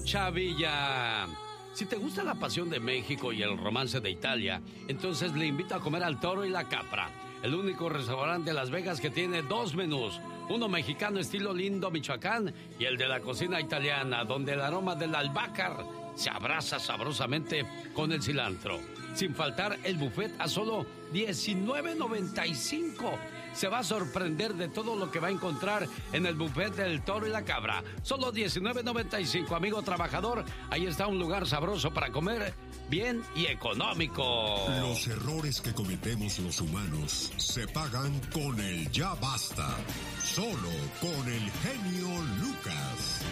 Chavilla. Si te gusta la pasión de México y el romance de Italia, entonces le invito a comer al Toro y la Capra, el único restaurante de Las Vegas que tiene dos menús, uno mexicano estilo Lindo, Michoacán, y el de la cocina italiana, donde el aroma del albácar se abraza sabrosamente con el cilantro. Sin faltar el buffet a solo $19.95. Se va a sorprender de todo lo que va a encontrar en el buffet del Toro y la Cabra. Solo $19.95, amigo trabajador. Ahí está un lugar sabroso para comer bien y económico. Los errores que cometemos los humanos se pagan con el ya basta. Solo con el genio Lucas.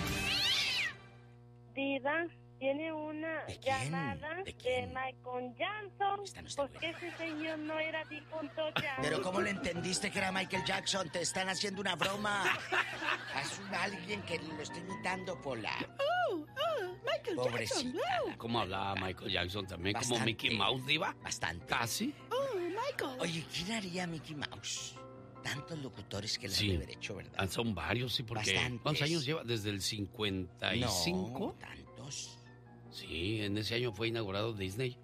Diva, tiene una llamada de Michael Jackson. Porque ese señor no era difunto ya. Pero ¿cómo le entendiste que era Michael Jackson? Te están haciendo una broma. Es alguien que lo está imitando, Pola. Michael Pobrecita. Jackson. ¿Cómo hablaba Michael Jackson también? Bastante. ¿Como Mickey Mouse, Diva? Bastante. ¿Casi? Michael. Oye, ¿quién haría Mickey Mouse? Tantos locutores que le han Sí. de haber hecho, ¿verdad? Son varios, sí, porque... Bastantes. ¿Cuántos años lleva? ¿Desde el 55? No, tantos. Sí, en ese año fue inaugurado Disney.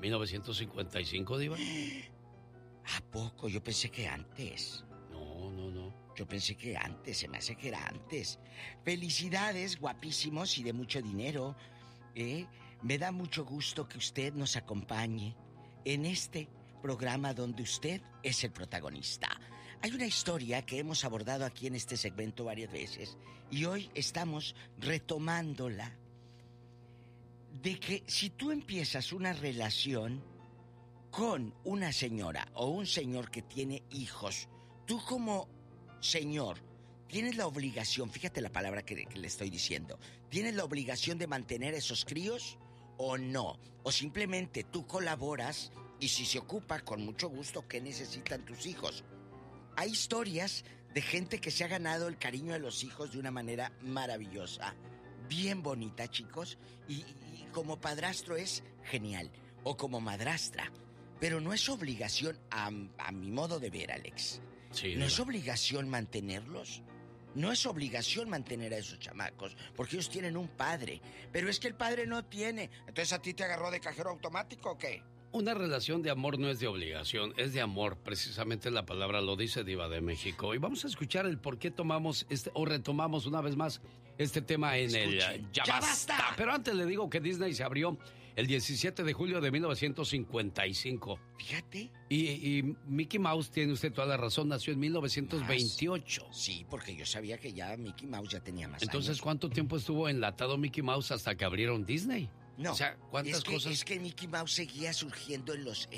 1955, Diva. ¿A poco? Yo pensé que antes. No. Yo pensé que antes, se me hace que era antes. Felicidades, guapísimos y de mucho dinero. Me da mucho gusto que usted nos acompañe en este programa donde usted es el protagonista. Hay una historia que hemos abordado aquí en este segmento varias veces y hoy estamos retomándola. De que si tú empiezas una relación con una señora o un señor que tiene hijos, tú como señor tienes la obligación, fíjate la palabra que le estoy diciendo, ¿tienes la obligación de mantener a esos críos o no? O simplemente tú colaboras y si se ocupa, con mucho gusto, ¿qué necesitan tus hijos? Hay historias de gente que se ha ganado el cariño de los hijos de una manera maravillosa, bien bonita, chicos, y como padrastro es genial, o como madrastra, pero no es obligación, a mi modo de ver, Alex. Sí, no es obligación mantenerlos. No es obligación mantener a esos chamacos, porque ellos tienen un padre. Pero es que el padre no tiene. ¿Entonces a ti te agarró de cajero automático o qué? Una relación de amor no es de obligación, es de amor. Precisamente la palabra lo dice, Diva de México. Y vamos a escuchar el por qué tomamos o retomamos una vez más este tema en el Ya Basta. Pero antes le digo que Disney se abrió el 17 de julio de 1955. Fíjate. Y Mickey Mouse, tiene usted toda la razón, nació en 1928. Sí, porque yo sabía que ya Mickey Mouse ya tenía más Entonces, años. ¿cuánto tiempo estuvo enlatado Mickey Mouse hasta que abrieron Disney? No, o sea, ¿cuántas cosas? Es que Mickey Mouse seguía surgiendo en las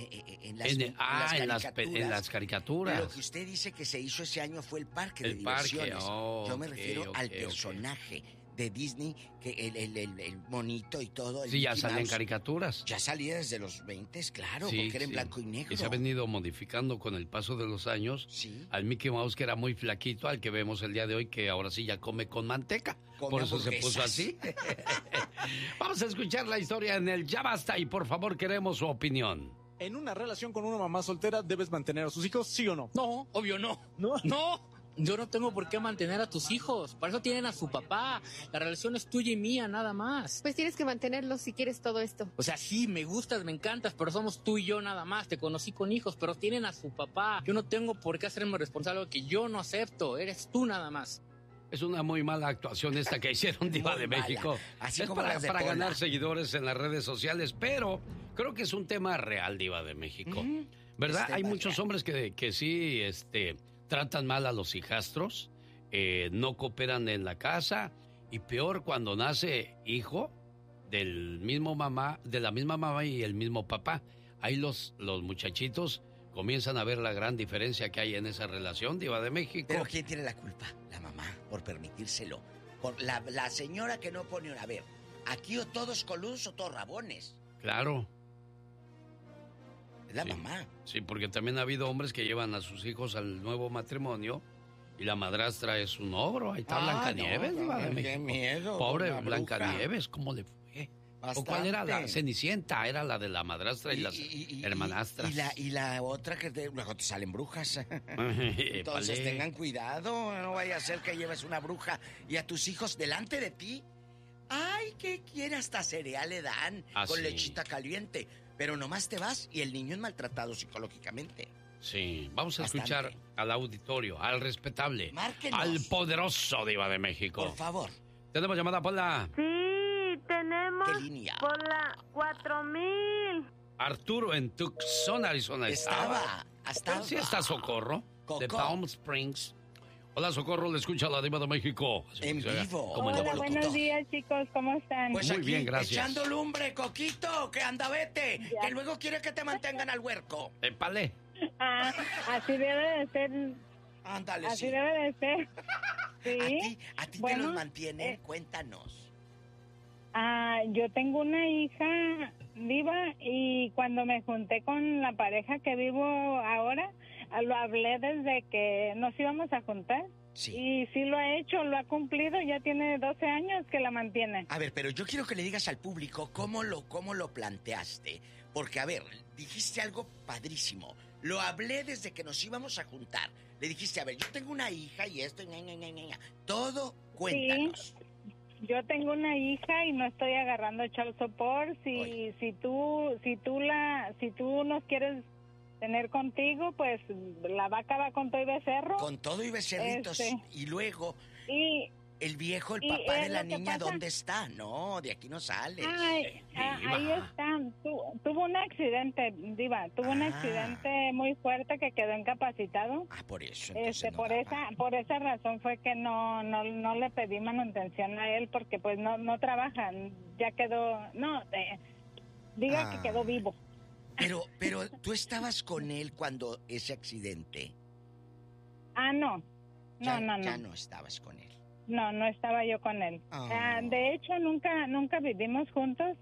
caricaturas. Lo que usted dice que se hizo ese año fue el parque de diversiones. Yo me refiero al personaje de Disney, que el monito y todo. Sí, ya salía en caricaturas. Ya salía desde los 20, claro, porque era en blanco y negro. Y se ha venido modificando con el paso de los años. Sí. Al Mickey Mouse, que era muy flaquito, al que vemos el día de hoy, que ahora sí ya come con manteca. Por eso se puso así. Vamos a escuchar la historia en el Ya Basta y por favor queremos su opinión. ¿En una relación con una mamá soltera debes mantener a sus hijos, sí o no? No, obvio no. No. Yo no tengo por qué mantener a tus hijos. Para eso tienen a su papá. La relación es tuya y mía, nada más. Pues tienes que mantenerlos si quieres todo esto. O sea, sí, me gustas, me encantas, pero somos tú y yo nada más. Te conocí con hijos, pero tienen a su papá. Yo no tengo por qué hacerme responsable de que yo no acepto. Eres tú nada más. Es una muy mala actuación esta que hicieron, Diva de México. Así es como las de para Pola. ganar seguidores en las redes sociales, pero creo que es un tema real, Diva de México. ¿Verdad? Hay muchos hombres que sí tratan mal a los hijastros, no cooperan en la casa, y peor cuando nace hijo de la misma mamá y el mismo papá. Ahí los muchachitos comienzan a ver la gran diferencia que hay en esa relación, Diva de México. ¿Pero quién tiene la culpa? La mamá, por permitírselo. Por la señora que no pone una... A ver, aquí o todos coludos o todos rabones. Claro. Es la mamá. Sí, porque también ha habido hombres que llevan a sus hijos al nuevo matrimonio y la madrastra es un ogro. Ahí está Blancanieves, Diva de México. Qué miedo. Pobre Blancanieves, ¿cómo le fue? Bastante. ¿O cuál era la Cenicienta? Era la de la madrastra y las hermanastras. Y la otra que luego te salen brujas. Entonces tengan cuidado, no vaya a ser que lleves una bruja y a tus hijos delante de ti. Ay, ¿qué quiere? Hasta cereal le dan con lechita caliente. Pero nomás te vas y el niño es maltratado psicológicamente. Sí, vamos a escuchar al auditorio, al respetable, Márquenos. al poderoso Diva de México. Por favor. ¿Tenemos llamada por la...? Sí, tenemos ¿Qué línea? por la 4000. Arturo en Tucson, Arizona. Estaba. Sí está Socorro, Coco. de Palm Springs. Hola, Socorro, le escucha la Diva de México. En vivo. Hola, buenos días, chicos, ¿cómo están? Pues muy aquí, bien, gracias. echando lumbre, Coquito, que anda, vete. Ya. Que luego quiere que te mantengan al huerco. Épale. Así debe de ser. Ándale, Así sí. debe de ser. Sí. ¿A ti Bueno, te los mantienen? Cuéntanos. Yo tengo una hija viva y cuando me junté con la pareja que vivo ahora, lo hablé desde que nos íbamos a juntar. Sí. Y sí lo ha hecho, lo ha cumplido, ya tiene 12 años que la mantiene. A ver, pero yo quiero que le digas al público cómo lo planteaste. Porque, a ver, dijiste algo padrísimo. Lo hablé desde que nos íbamos a juntar. Le dijiste, a ver, yo tengo una hija y esto, todo, cuéntanos. Sí, yo tengo una hija y no estoy agarrando child support. Si tú nos quieres tener contigo, pues la vaca va con todo y becerro. Con todo y becerritos. Y luego, y el viejo, el papá de la lo que niña, pasa... ¿dónde está? No, de aquí no sales. Ahí está. Tuvo un accidente, Diva. Tuvo un accidente muy fuerte que quedó incapacitado. Por eso. Entonces por esa razón fue que no le pedí manutención a él porque pues no trabaja. Ya quedó, que quedó vivo. Pero tú estabas con él cuando ese accidente. No. Ya no estabas con él. No estaba yo con él. De hecho, nunca vivimos juntos,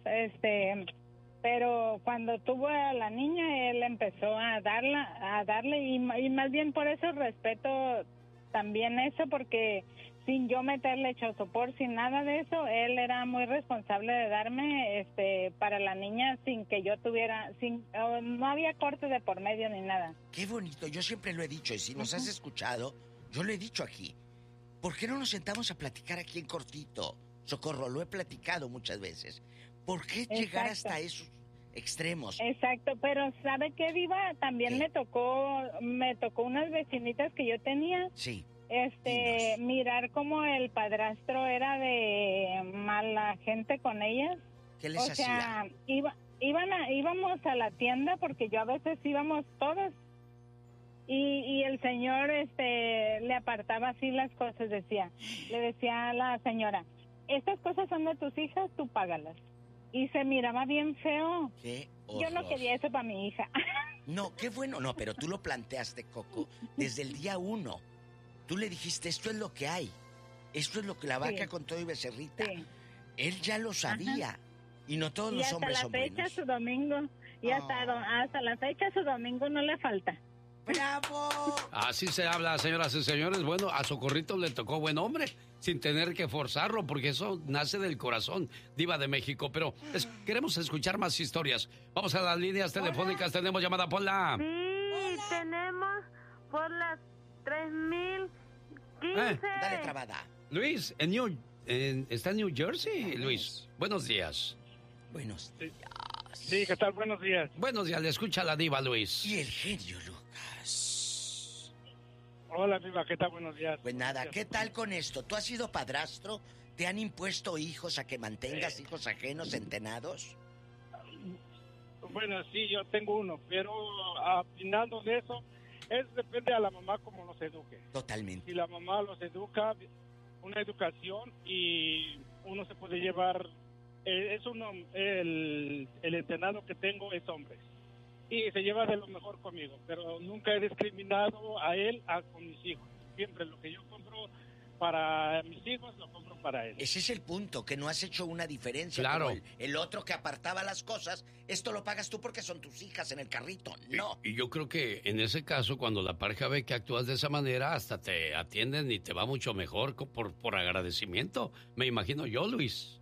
pero cuando tuvo a la niña, él empezó a darle y más bien por eso respeto también eso, porque sin yo meterle chosopor, sin nada de eso, él era muy responsable de darme para la niña sin que yo tuviera, no había corte de por medio ni nada. Qué bonito, yo siempre lo he dicho, y si nos has escuchado, yo lo he dicho aquí. ¿Por qué no nos sentamos a platicar aquí en cortito? Socorro, lo he platicado muchas veces. ¿Por qué llegar hasta esos extremos? Exacto, pero ¿sabe qué, Diva? También me tocó unas vecinitas que yo tenía. Sí. Mirar cómo el padrastro era de mala gente con ellas. ¿Qué les hacía? Íbamos a la tienda porque yo a veces íbamos todos. Y el señor le apartaba así las cosas, le decía a la señora, estas cosas son de tus hijas, tú págalas. Y se miraba bien feo. Qué horror. Yo no quería eso para mi hija. No, qué bueno, no, pero tú lo planteaste, Coco, desde el día 1. Tú le dijiste, esto es lo que hay, esto es lo que la vaca con todo y becerrita. Sí. Él ya lo sabía. Ajá. Y no todos los hombres son buenos. Y hasta la fecha su domingo, hasta la fecha su domingo no le falta. ¡Bravo! Así se habla, señoras y señores. Bueno, a Socorrito le tocó buen hombre, sin tener que forzarlo, porque eso nace del corazón, Diva de México. Pero queremos escuchar más historias. Vamos a las líneas telefónicas. Tenemos llamada por la... Sí, tenemos por las 3015. Dale trabada. Luis, ¿está en New Jersey, Luis? Buenos días. Buenos días. Sí, ¿qué tal? Buenos días. Buenos días, le escucha la Diva, Luis. Y el genio Lucas. Hola, Diva, ¿qué tal? Buenos días. Pues nada, ¿qué tal con esto? ¿Tú has sido padrastro? ¿Te han impuesto hijos a que mantengas hijos ajenos centenados? Bueno, sí, yo tengo uno, pero opinando de eso, depende a la mamá cómo los eduque. Totalmente. Si la mamá los educa, una educación y uno se puede llevar... el entrenado que tengo es hombre y se lleva de lo mejor conmigo, pero nunca he discriminado a él con mis hijos. Siempre lo que yo compro para mis hijos lo compro para él. Ese es el punto, que no has hecho una diferencia. Claro. Como el otro que apartaba las cosas, esto lo pagas tú porque son tus hijas en el carrito. No. Y yo creo que en ese caso, cuando la pareja ve que actúas de esa manera, hasta te atienden y te va mucho mejor por agradecimiento. Me imagino yo, Luis.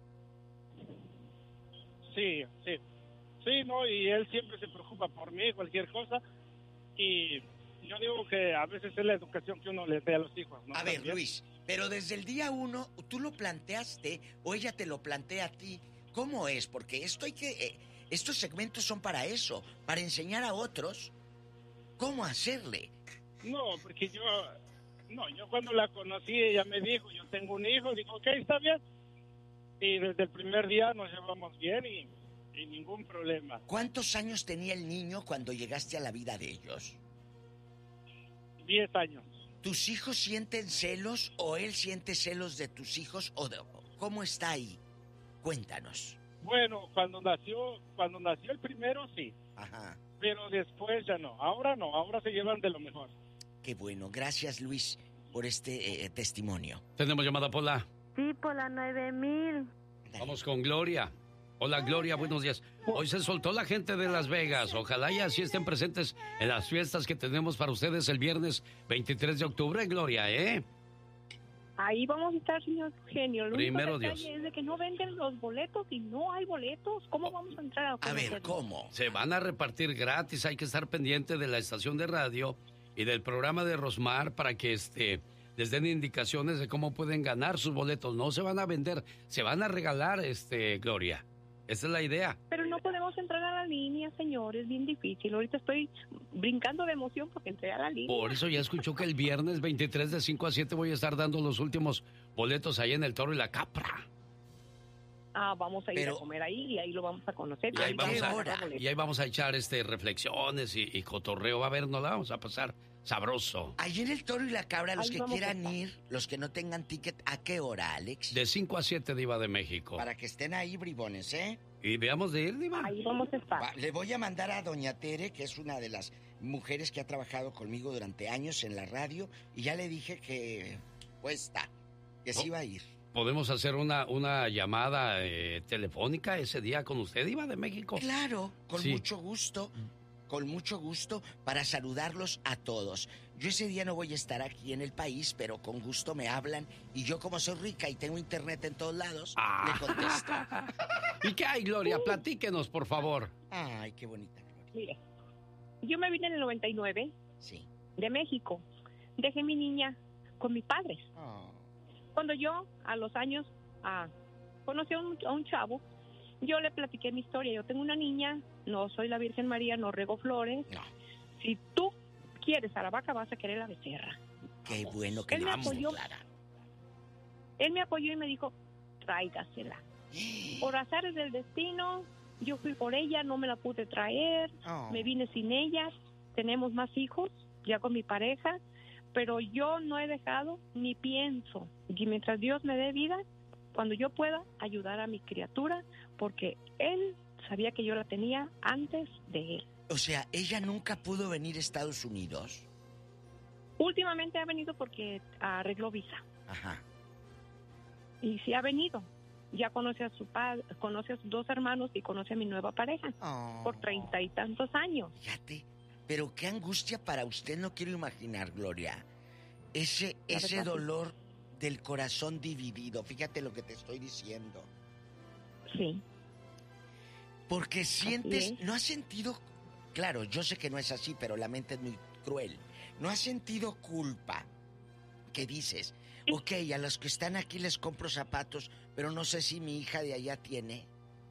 Sí, no, y él siempre se preocupa por mí, cualquier cosa, y yo digo que a veces es la educación que uno le dé a los hijos, ¿no? A ver, Luis, Pero desde el día 1, ¿tú lo planteaste o ella te lo plantea a ti? ¿Cómo es? Porque estos segmentos son para eso, para enseñar a otros cómo hacerle. No, porque yo cuando la conocí, ella me dijo, yo tengo un hijo, digo, ok, está bien. Y desde el primer día nos llevamos bien y ningún problema. ¿Cuántos años tenía el niño cuando llegaste a la vida de ellos? 10 años. ¿Tus hijos sienten celos o él siente celos de tus hijos? ¿Cómo está ahí? Cuéntanos. Bueno, cuando nació el primero, sí. Ajá. Pero después ya no, ahora se llevan de lo mejor. Qué bueno, gracias Luis por este testimonio. ¿Tenemos llamada, Pola? Sí, Pola 9000. Vamos con Gloria. Hola, Gloria, buenos días. Hoy se soltó la gente de Las Vegas. Ojalá y así estén presentes en las fiestas que tenemos para ustedes el viernes 23 de octubre, Gloria, ¿eh? Ahí vamos a estar, señor genio. Lo Primero único Dios. es de que no venden los boletos y no hay boletos. ¿Cómo vamos a entrar a ver, ¿cómo? Se van a repartir gratis. Hay que estar pendiente de la estación de radio y del programa de Rosmar para que les den indicaciones de cómo pueden ganar sus boletos. No se van a vender, se van a regalar, Gloria. Esa es la idea. Pero no podemos entrar a la línea, señor. Es bien difícil. Ahorita estoy brincando de emoción porque entré a la línea. Por eso ya escuchó que el viernes 23 de 5 a 7 voy a estar dando los últimos boletos ahí en el Toro y la Capra. Vamos a ir a comer ahí y ahí lo vamos a conocer. Y ahí vamos a echar reflexiones y cotorreo. Va a ver, nos la vamos a pasar sabroso. Ahí en el Toro y la Cabra, los ahí que quieran ir, los que no tengan ticket, ¿a qué hora, Alex? De 5 a 7, Diva de México. Para que estén ahí, bribones, ¿eh? Y veamos de ir, Diva. Ahí vamos a estar. Le voy a mandar a doña Tere, que es una de las mujeres que ha trabajado conmigo durante años en la radio, y ya le dije que, que sí iba a ir. ¿Podemos hacer una llamada telefónica ese día con usted, Diva de México? Claro, con mucho gusto, para saludarlos a todos. Yo ese día no voy a estar aquí en el país, pero con gusto me hablan, y yo como soy rica y tengo internet en todos lados, le contesto. ¿Y qué hay, Gloria? Platíquenos, por favor. Ay, qué bonita, Gloria. Mire, yo me vine en el 99 de México. Dejé mi niña con mis padres. Cuando yo, a los años, conocí a un chavo, yo le platiqué mi historia. Yo tengo una niña, no soy la Virgen María, no rego flores. No. Si tú quieres a la vaca, vas a querer la becerra. Qué bueno que él me apoyó. Él me apoyó y me dijo, tráigasela. Por azares del destino, yo fui por ella, no me la pude traer, me vine sin ella. Tenemos más hijos, ya con mi pareja, pero yo no he dejado ni pienso. Y mientras Dios me dé vida, cuando yo pueda, ayudar a mi criatura, porque él sabía que yo la tenía antes de él. O sea, ¿ella nunca pudo venir a Estados Unidos? Últimamente ha venido porque arregló visa. Ajá. Y sí ha venido. Ya conoce a su padre, conoce a sus dos hermanos y conoce a mi nueva pareja. Por 30 y tantos años. Fíjate, pero qué angustia para usted, no quiero imaginar, Gloria. Ese dolor del corazón dividido. Fíjate lo que te estoy diciendo. Sí. Porque sientes, ¿no has sentido? Claro, yo sé que no es así, pero la mente es muy cruel. ¿No has sentido culpa? ¿Qué dices? Ok, a los que están aquí les compro zapatos, pero no sé si mi hija de allá tiene.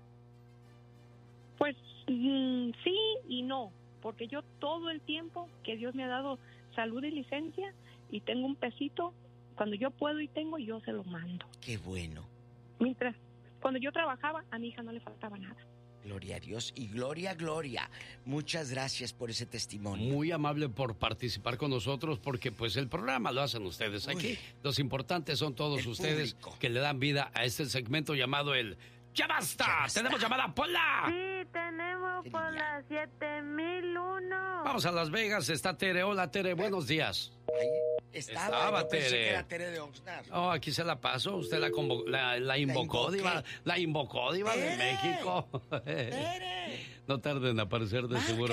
Pues sí y no, porque yo todo el tiempo que Dios me ha dado salud y licencia y tengo un pesito, cuando yo puedo y tengo, yo se lo mando. Qué bueno. Mientras, cuando yo trabajaba, a mi hija no le faltaba nada. Gloria a Dios y gloria, Gloria. Muchas gracias por ese testimonio. Muy amable por participar con nosotros, porque pues el programa lo hacen ustedes aquí. Los importantes son todos ustedes que le dan vida a este segmento llamado el ¡Ya basta! ¿Tenemos llamada, Pola? Sí, tenemos Pola 7001. Vamos a Las Vegas, está Tere. Hola, Tere, buenos días. Estaba Tere. Pensé que era Tere de Oxnard. Oh, aquí se la pasó. Usted la invocó, Diva. La invocó, Diva de México. No tarden en aparecer de seguro.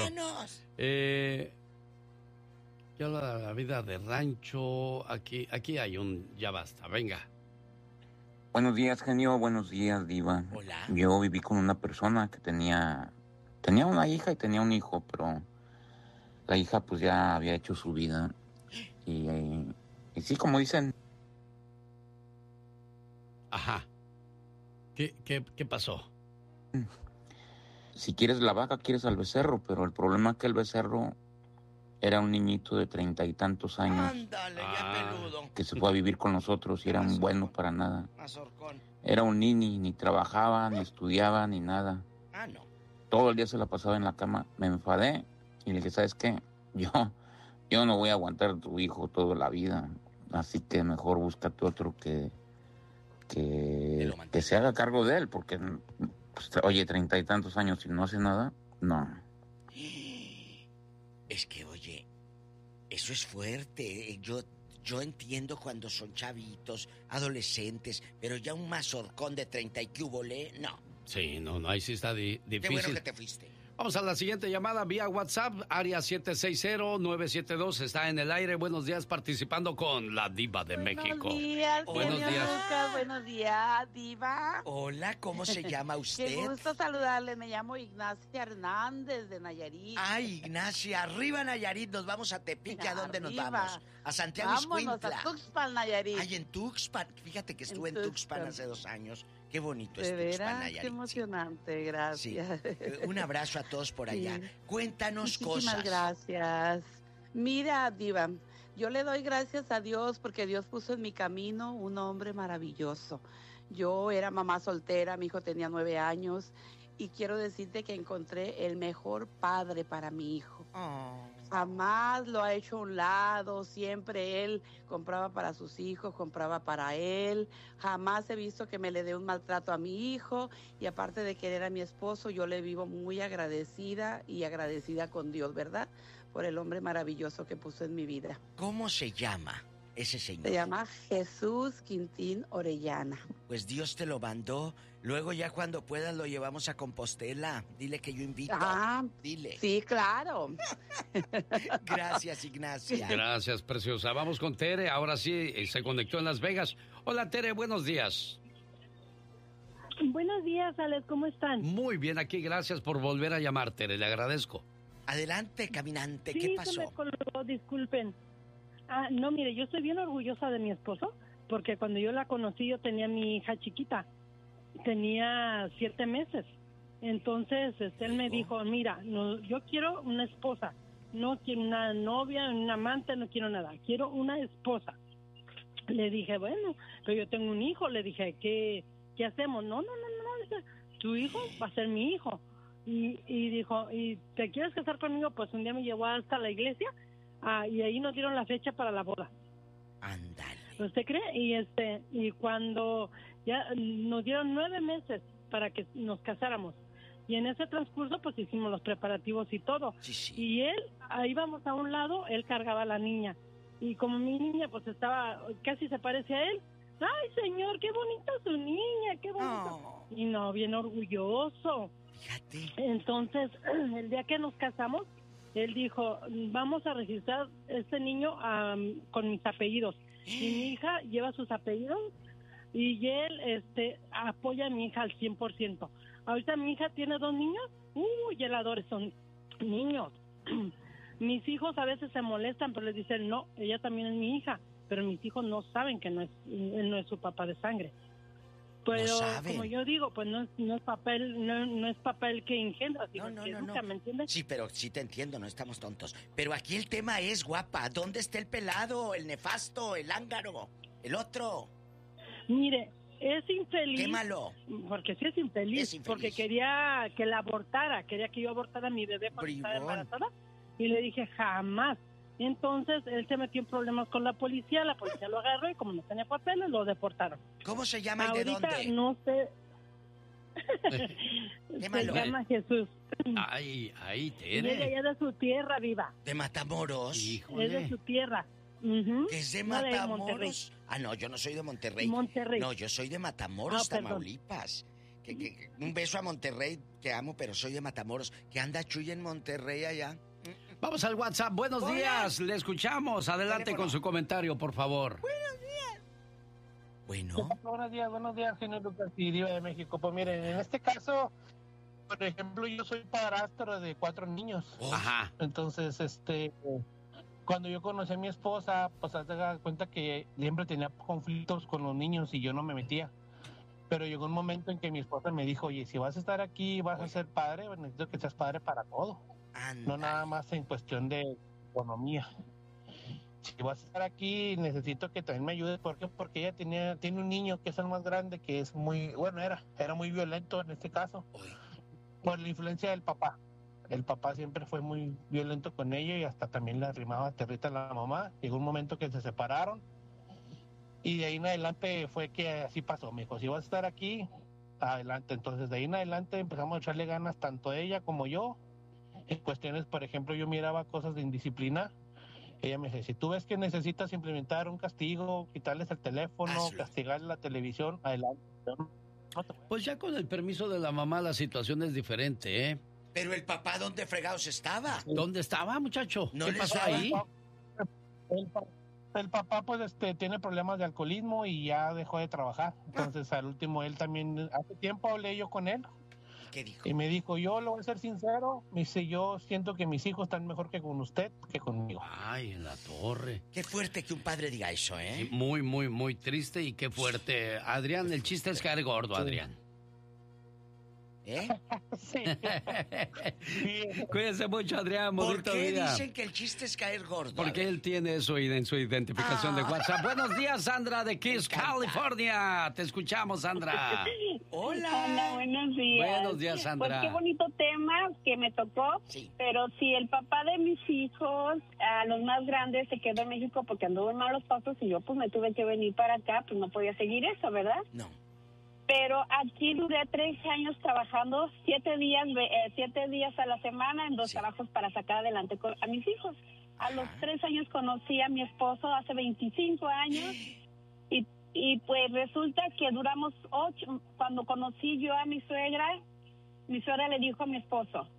Ya la vida de rancho. Aquí hay un ya basta. Venga. Buenos días, genio. Buenos días, Diva. Hola. Yo viví con una persona que tenía una hija y tenía un hijo, pero la hija pues ya había hecho su vida. Y sí, como dicen, Ajá. ¿Qué pasó? Si quieres la vaca, quieres al becerro, pero el problema es que el becerro era un niñito de 30 y tantos años. Ándale, ya peludo. Que se fue a vivir con nosotros y era un bueno para nada. Era un nini, ni trabajaba, ni estudiaba, ni nada. No. Todo el día se la pasaba en la cama. Me enfadé y le dije, ¿sabes qué? Yo no voy a aguantar a tu hijo toda la vida. Así que mejor búscate otro que se haga cargo de él, porque, pues, oye, 30 y tantos años y no hace nada, no. Es que, oye, eso es fuerte. Yo entiendo cuando son chavitos, adolescentes, pero ya un mazorcón de 30 y que hubole, no. Sí, no, ahí sí está difícil. Qué bueno que te fuiste. Vamos a la siguiente llamada vía WhatsApp, área 760-972, está en el aire. Buenos días, participando con la Diva de México. Buenos días, Lucas. Buenos días, Diva. Hola, ¿cómo se llama usted? Qué gusto saludarle, me llamo Ignacia Hernández de Nayarit. Ay, Ignacia, arriba Nayarit, nos vamos a Tepic. ¿A dónde nos vamos? A Santiago Vámonos Ixcuintla. a Tuxpan, Nayarit. Ay, en Tuxpan, fíjate que estuve en Tuxpan hace 2 años. Qué bonito es ¿De Tuxpan, veras? Nayarit. Qué emocionante, gracias. Sí. Un abrazo a todos por allá. Sí. Cuéntanos Muchísimas cosas. gracias. Mira, Diva, yo le doy gracias a Dios porque Dios puso en mi camino un hombre maravilloso. Yo era mamá soltera, mi hijo tenía 9 años y quiero decirte que encontré el mejor padre para mi hijo. Jamás lo ha hecho a un lado, siempre él compraba para sus hijos, compraba para él. Jamás he visto que me le dé un maltrato a mi hijo y aparte de querer a mi esposo, yo le vivo muy agradecida y agradecida con Dios, ¿verdad? Por el hombre maravilloso que puso en mi vida. ¿Cómo se llama ese señor? Se llama Jesús Quintín Orellana. Pues Dios te lo mandó. Luego ya cuando puedas lo llevamos a Compostela. Dile que yo invito. Dile. Sí, claro. Gracias, Ignacia. Gracias, preciosa. Vamos con Tere. Ahora sí, se conectó en Las Vegas. Hola, Tere, buenos días. Buenos días, Alex, ¿cómo están? Muy bien, aquí. Gracias por volver a llamar, Tere. Le agradezco. Adelante, caminante. Sí, ¿Qué pasó? se me colgó, disculpen. No, mire, yo estoy bien orgullosa de mi esposo, porque cuando yo la conocí yo tenía mi hija chiquita, tenía 7 meses. Entonces, él me dijo, mira, yo quiero una esposa, no quiero una novia, un amante, no quiero nada, quiero una esposa. Le dije, bueno, pero yo tengo un hijo, le dije, ¿qué hacemos? No, tu hijo va a ser mi hijo. Y dijo, ¿y te quieres casar conmigo? Pues un día me llevó hasta la iglesia. Y ahí nos dieron la fecha para la boda. Ándale. ¿Usted cree? Y cuando ya nos dieron 9 meses para que nos casáramos. Y en ese transcurso pues hicimos los preparativos y todo. Sí. Y él, ahí vamos a un lado, él cargaba a la niña. Y como mi niña pues estaba, casi se parece a él. ¡Ay, señor, qué bonita su niña! ¡Qué bonito! Y no, bien orgulloso. Fíjate. Entonces, el día que nos casamos, él dijo, vamos a registrar este niño con mis apellidos. Y mi hija lleva sus apellidos y él apoya a mi hija al 100%. Ahorita mi hija tiene 2 niños. Y él adora, son niños. Mis hijos a veces se molestan, pero les dicen, no, ella también es mi hija. Pero mis hijos no saben que él no es su papá de sangre. Pero como yo digo, pues no es papel, no es papel que engendra, sino que educa, ¿me entiendes? Sí, pero sí te entiendo, no estamos tontos. Pero aquí el tema es, guapa, ¿dónde está el pelado, el nefasto, el ángaro, el otro? Mire, es infeliz. Quémalo. Porque sí es infeliz. Porque quería que la abortara, quería que yo abortara a mi bebé cuando estaba embarazada. Y le dije, jamás. Entonces, él se metió en problemas con la policía lo agarró y como no tenía papeles, lo deportaron. ¿Cómo se llama y de dónde? Ahorita no sé. Se llama Jesús. Ay, Tere. Y ella es de su tierra, viva. ¿De Matamoros? Híjole. Es de su tierra. ¿Que es de Matamoros? No, yo no soy de Monterrey. No, yo soy de Matamoros, Tamaulipas. Un beso a Monterrey, te amo, pero soy de Matamoros. ¿Qué anda Chuy en Monterrey allá? Vamos al WhatsApp. Buenos días, le escuchamos. Adelante con su comentario, por favor. Buenos días. Bueno. Buenos días, señor Lucas y Diva de México. Pues miren, en este caso, por ejemplo, yo soy padrastro de 4 niños. Ajá. Entonces, cuando yo conocí a mi esposa, pues se da cuenta que siempre tenía conflictos con los niños y yo no me metía. Pero llegó un momento en que mi esposa me dijo, oye, si vas a estar aquí, vas a ser padre, necesito que seas padre para todo. No nada más en cuestión de economía. Si vas a estar aquí, necesito que también me ayudes. ¿Por qué? Porque ella tiene un niño que es el más grande, que es muy, bueno, era muy violento en este caso, por la influencia del papá. El papá siempre fue muy violento con ella y hasta también le arrimaba tierrita a la mamá. Llegó un momento que se separaron y de ahí en adelante fue que así pasó. Me dijo, si vas a estar aquí, adelante. Entonces de ahí en adelante empezamos a echarle ganas tanto ella como yo. En cuestiones, por ejemplo, yo miraba cosas de indisciplina. Ella me dice, si tú ves que necesitas implementar un castigo, quitarles el teléfono, castigar la televisión, adelante. Pues ya con el permiso de la mamá la situación es diferente, ¿eh? Pero el papá, ¿dónde fregados estaba? ¿Dónde estaba, muchacho? ¿No ¿Qué le pasó estaba? ahí? El papá pues tiene problemas de alcoholismo y ya dejó de trabajar. Entonces al último él también, hace tiempo hablé yo con él. ¿Qué dijo? Y me dijo, yo lo voy a ser sincero, me dice, yo siento que mis hijos están mejor que con usted que conmigo. Ay, en la torre. Qué fuerte que un padre diga eso, ¿eh? Sí, muy, muy, muy triste y qué fuerte. Adrián, el chiste es caer gordo, Adrián. ¿Eh? Sí. Cuídense mucho, Adrián. ¿Por Bonito qué día. dicen que el chiste es caer gordo? Porque él tiene eso en su identificación de WhatsApp. Buenos días, Sandra de Kiss, California. Te escuchamos, Sandra. Hola, buenos días. Buenos días, Sandra. Pues qué bonito tema que me tocó. Sí. Pero si el papá de mis hijos, a los más grandes, se quedó en México porque anduvo en malos pasos y yo pues me tuve que venir para acá, pues no podía seguir eso, ¿verdad? No. Pero aquí duré 3 años trabajando 7 días a la semana en 2 trabajos para sacar adelante a mis hijos. A los 3 años conocí a mi esposo, hace 25 años, y pues resulta que duramos 8. Cuando conocí yo a mi suegra le dijo a mi esposo,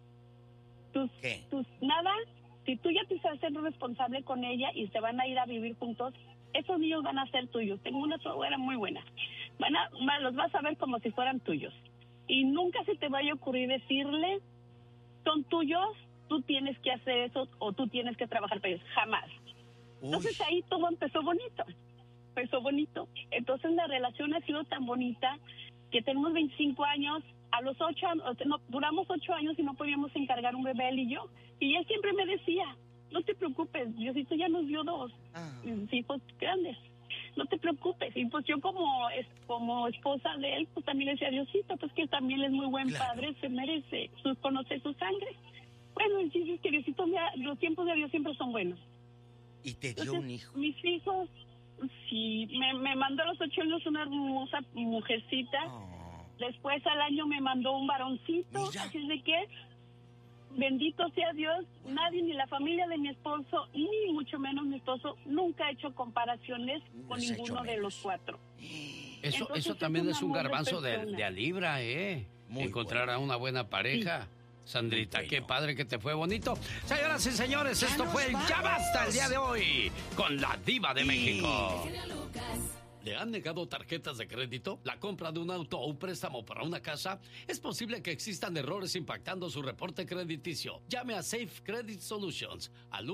nada, si tú ya te estás haciendo responsable con ella y se van a ir a vivir juntos, esos niños van a ser tuyos. Tengo una suegra muy buena. Los vas a ver como si fueran tuyos. Y nunca se te vaya a ocurrir decirle, son tuyos, tú tienes que hacer eso o tú tienes que trabajar para ellos. Jamás. Entonces ahí todo empezó bonito. Entonces la relación ha sido tan bonita que tenemos 25 años. A los 8 años, duramos 8 años y no podíamos encargar un bebé él y yo. Y él siempre me decía, no te preocupes, Diosito ya nos dio 2 hijos grandes. No te preocupes. Y pues yo como esposa de él, pues también le decía, Diosito, pues que también es muy buen padre, se merece conocer su sangre. Bueno, el chiste es que Diosito, los tiempos de Dios siempre son buenos. ¿Y te dio un hijo? Mis hijos, sí, me mandó a los 8 años una hermosa mujercita. Después al año me mandó un varoncito. Así es de que, bendito sea Dios, nadie, ni la familia de mi esposo, ni mucho menos mi esposo, nunca ha hecho comparaciones con ninguno de los 4. Eso también es un garbanzo de a libra, ¿eh? Encontrar a una buena pareja. Sandrita, qué padre que te fue bonito. Señoras y señores, esto fue el Ya Basta el día de hoy con la Diva de México. ¿Le han negado tarjetas de crédito? ¿La compra de un auto o un préstamo para una casa? Es posible que existan errores impactando su reporte crediticio. Llame a Safe Credit Solutions al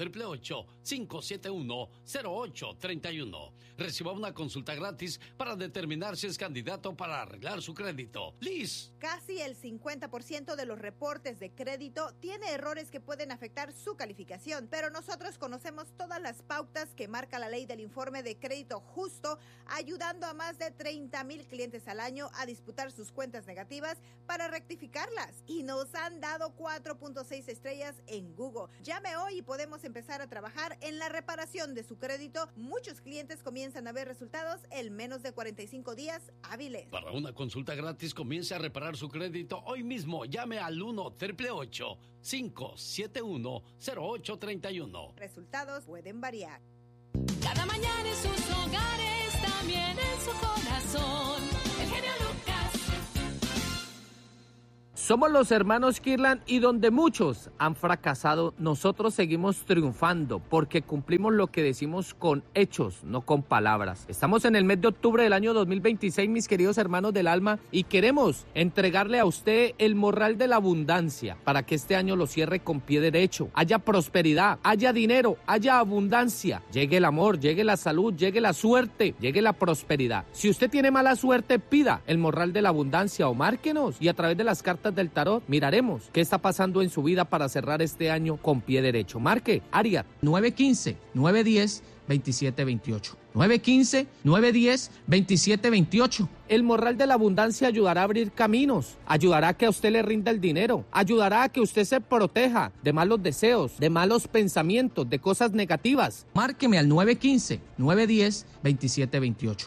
1-888-571-0831. Reciba una consulta gratis para determinar si es candidato para arreglar su crédito. Liz. Casi el 50% de los reportes de crédito tiene errores que pueden afectar su calificación, pero nosotros conocemos todas las pautas que marca la ley del informe de crédito justo, ayudando a más de 30,000 clientes al año a disputar sus cuentas negativas para rectificarlas. Y nos han dado 4.6 estrellas en Google. Llame hoy y podemos empezar a trabajar en la reparación de su crédito. Muchos clientes comienzan a ver resultados en menos de 45 días hábiles. Para una consulta gratis, comience a reparar su crédito hoy mismo. Llame al 1-888-571-0831. Resultados pueden variar. Cada mañana en sus hogares, también en su corazón. El genio Lucas. Somos los hermanos Kirlan y donde muchos han fracasado, nosotros seguimos triunfando porque cumplimos lo que decimos con hechos, no con palabras. Estamos en el mes de octubre del año 2026, mis queridos hermanos del alma, y queremos entregarle a usted el morral de la abundancia para que este año lo cierre con pie derecho. Haya prosperidad, haya dinero, haya abundancia, llegue el amor, llegue la salud, llegue la suerte, llegue la prosperidad. Si usted tiene mala suerte, pida el morral de la abundancia o márquenos y a través de las cartas del tarot miraremos qué está pasando en su vida para cerrar este año con pie derecho. Marque área 915-910-2728. 915-910-2728. El morral de la abundancia ayudará a abrir caminos, ayudará a que a usted le rinda el dinero, ayudará a que usted se proteja de malos deseos, de malos pensamientos, de cosas negativas. Márqueme al 915-910-2728.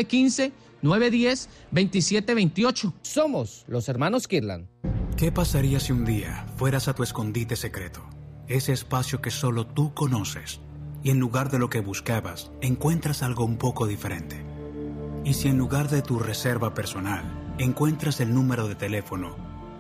915-910-2728. Somos los hermanos Kirlan. ¿Qué pasaría si un día fueras a tu escondite secreto? Ese espacio que solo tú conoces. Y en lugar de lo que buscabas, encuentras algo un poco diferente. Y si en lugar de tu reserva personal, encuentras el número de teléfono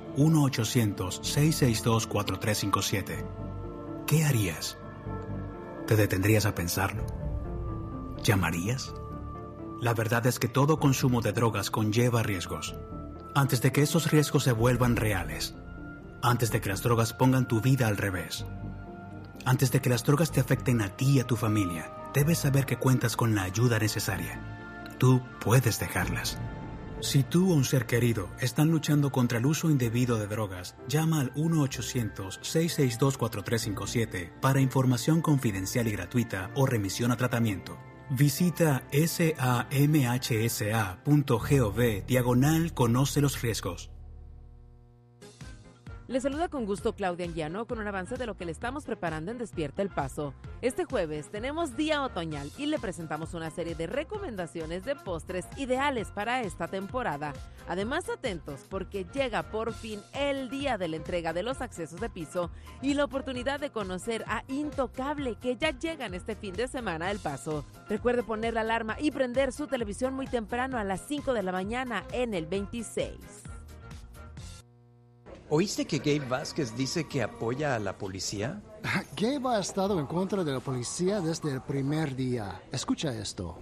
1-800-662-4357, ¿qué harías? ¿Te detendrías a pensarlo? ¿Llamarías? La verdad es que todo consumo de drogas conlleva riesgos. Antes de que esos riesgos se vuelvan reales, antes de que las drogas pongan tu vida al revés, antes de que las drogas te afecten a ti y a tu familia, debes saber que cuentas con la ayuda necesaria. Tú puedes dejarlas. Si tú o un ser querido están luchando contra el uso indebido de drogas, llama al 1-800-662-4357 para información confidencial y gratuita o remisión a tratamiento. Visita samhsa.gov/conoce los riesgos. Le saluda con gusto Claudia Anguiano con un avance de lo que le estamos preparando en Despierta El Paso. Este jueves tenemos día otoñal y le presentamos una serie de recomendaciones de postres ideales para esta temporada. Además, atentos porque llega por fin el día de la entrega de los accesos de piso y la oportunidad de conocer a Intocable, que ya llegan este fin de semana a El Paso. Recuerde poner la alarma y prender su televisión muy temprano a las 5 de la mañana en el 26. ¿Oíste que Gabe Vázquez dice que apoya a la policía? Gabe ha estado en contra de la policía desde el primer día. Escucha esto.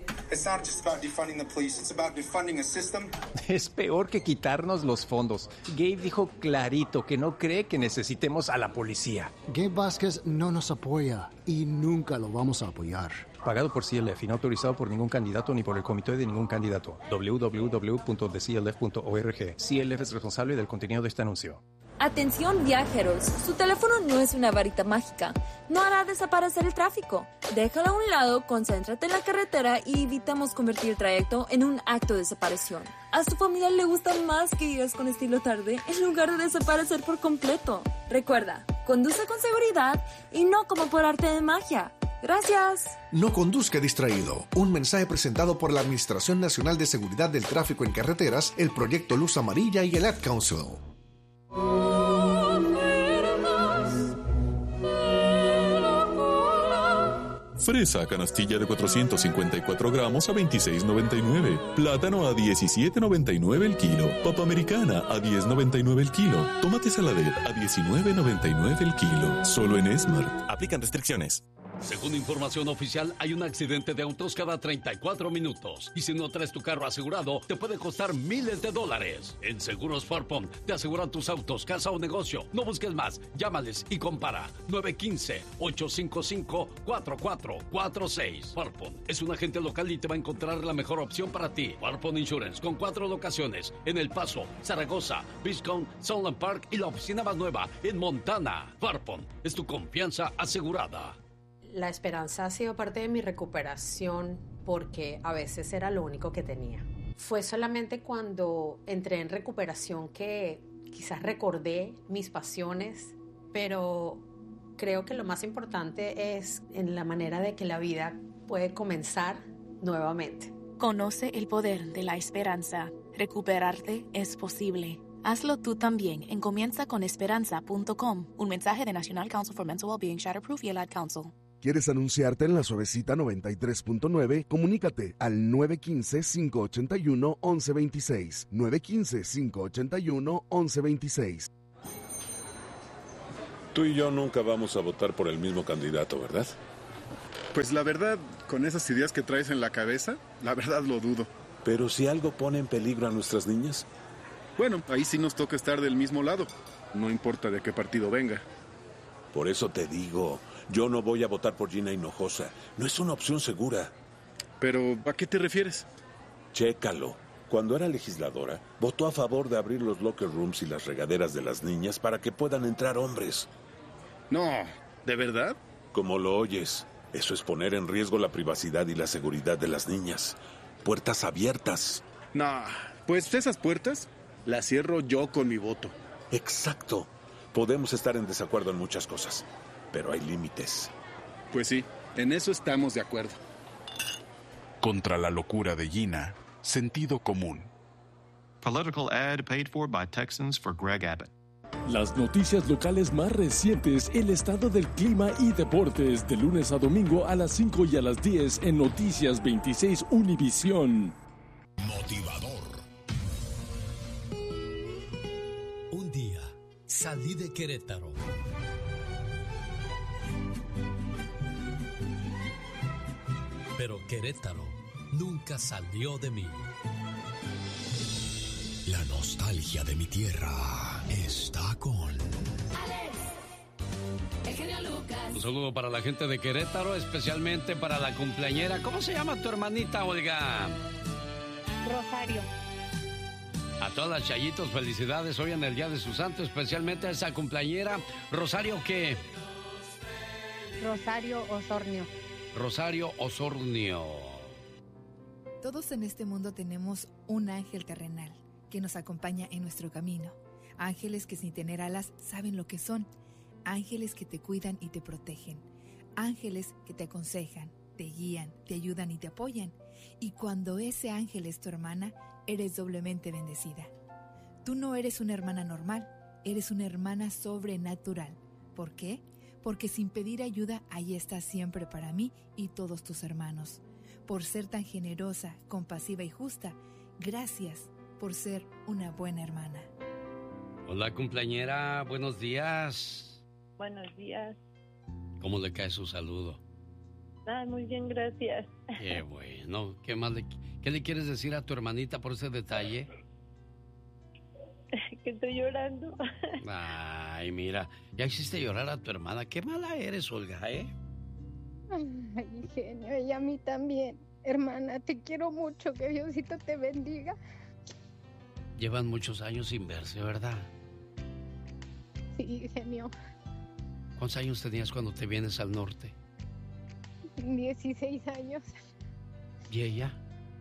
Es peor que quitarnos los fondos. Gabe dijo clarito que no cree que necesitemos a la policía. Gabe Vázquez no nos apoya y nunca lo vamos a apoyar. Pagado por CLF y no autorizado por ningún candidato ni por el comité de ningún candidato. www.theclf.org. CLF es responsable del contenido de este anuncio. Atención viajeros, su teléfono no es una varita mágica, no hará desaparecer el tráfico. Déjalo a un lado, concéntrate en la carretera y evitamos convertir el trayecto en un acto de separación. A su familia le gusta más que digas con estilo tarde en lugar de desaparecer por completo. Recuerda, conduce con seguridad y no como por arte de magia. Gracias. No conduzca distraído. Un mensaje presentado por la Administración Nacional de Seguridad del Tráfico en Carreteras, el Proyecto Luz Amarilla y el Ad Council. Fresa canastilla de 454 gramos a $26.99. Plátano a $17.99 el kilo. Papa americana a $10.99 el kilo. Tomate saladet a $19.99 el kilo. Solo en Smart. Aplican restricciones. Según información oficial, hay un accidente de autos cada 34 minutos. Y si no traes tu carro asegurado, te puede costar miles de dólares. En Seguros Farpon te aseguran tus autos, casa o negocio. No busques más, llámales y compara. 915-855-4446. Farpon es un agente local y te va a encontrar la mejor opción para ti. Farpon Insurance, con 4 locaciones. En El Paso, Zaragoza, Biscone, Sunland Park y la oficina más nueva en Montana. Farpon es tu confianza asegurada. La esperanza ha sido parte de mi recuperación porque a veces era lo único que tenía. Fue solamente cuando entré en recuperación que quizás recordé mis pasiones, pero creo que lo más importante es en la manera de que la vida puede comenzar nuevamente. Conoce el poder de la esperanza. Recuperarte es posible. Hazlo tú también en comienzaconesperanza.com. Un mensaje de National Council for Mental Wellbeing, Shatterproof y el Ad Council. ¿Quieres anunciarte en la Suavecita 93.9? Comunícate al 915-581-1126. 915-581-1126. Tú y yo nunca vamos a votar por el mismo candidato, ¿verdad? Pues la verdad, con esas ideas que traes en la cabeza, la verdad lo dudo. Pero si algo pone en peligro a nuestras niñas. Bueno, ahí sí nos toca estar del mismo lado. No importa de qué partido venga. Por eso te digo, yo no voy a votar por Gina Hinojosa. No es una opción segura. Pero, ¿a qué te refieres? Chécalo. Cuando era legisladora, votó a favor de abrir los locker rooms y las regaderas de las niñas para que puedan entrar hombres. No, ¿de verdad? Como lo oyes, eso es poner en riesgo la privacidad y la seguridad de las niñas. Puertas abiertas. No, pues esas puertas las cierro yo con mi voto. Exacto. Podemos estar en desacuerdo en muchas cosas, pero hay límites. Pues sí, en eso estamos de acuerdo. Contra la locura de Gina, sentido común. Political ad paid for by Texans for Greg Abbott. Las noticias locales más recientes, el estado del clima y deportes, de lunes a domingo a las 5 y a las 10 en Noticias 26 Univisión. Motivador. Un día salí de Querétaro. Pero Querétaro nunca salió de mí. La nostalgia de mi tierra está con Alex, el genio Lucas. Un saludo para la gente de Querétaro, especialmente para la cumpleañera. ¿Cómo se llama tu hermanita, Olga? Rosario. A todas las chayitos, felicidades hoy en el Día de su Santo, especialmente a esa cumpleañera. ¿Rosario qué? Rosario Osornio. Rosario Osornio. Todos en este mundo tenemos un ángel terrenal que nos acompaña en nuestro camino. Ángeles que sin tener alas saben lo que son. Ángeles que te cuidan y te protegen. Ángeles que te aconsejan, te guían, te ayudan y te apoyan. Y cuando ese ángel es tu hermana, eres doblemente bendecida. Tú no eres una hermana normal, eres una hermana sobrenatural. ¿Por qué? Porque sin pedir ayuda, ahí estás siempre para mí y todos tus hermanos. Por ser tan generosa, compasiva y justa, gracias por ser una buena hermana. Hola, cumpleañera, buenos días. Buenos días. ¿Cómo le cae su saludo? Muy bien, gracias. Qué bueno. ¿Qué le quieres decir a tu hermanita por ese detalle? Que estoy llorando. Ay, mira, ya hiciste llorar a tu hermana. Qué mala eres, Olga, ¿eh? Ay, genio, y a mí también. Hermana, te quiero mucho, que Diosito te bendiga. Llevan muchos años sin verse, ¿verdad? Sí, genio. ¿Cuántos años tenías cuando te vienes al norte? 16 años. ¿Y ella?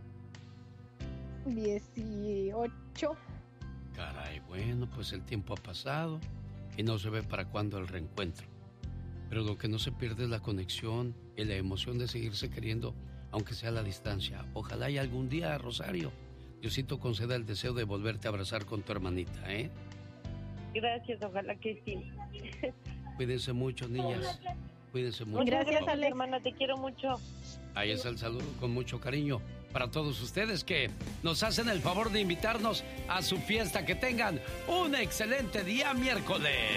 18. Caray, bueno, pues el tiempo ha pasado y no se ve para cuándo el reencuentro. Pero lo que no se pierde es la conexión y la emoción de seguirse queriendo, aunque sea a la distancia. Ojalá y algún día, Rosario, Diosito conceda el deseo de volverte a abrazar con tu hermanita, ¿eh? Gracias, ojalá que sí. Cuídense mucho, niñas. Cuídense mucho. Gracias, hermana, te quiero mucho. Ahí es el saludo con mucho cariño para todos ustedes que nos hacen el favor de invitarnos a su fiesta. Que tengan un excelente día miércoles.